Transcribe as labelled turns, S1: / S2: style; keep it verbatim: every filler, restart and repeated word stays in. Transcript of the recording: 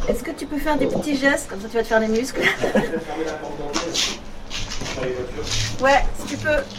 S1: Est-ce que tu peux faire des petits gestes, comme ça tu vas te faire les muscles? Ouais, si tu peux.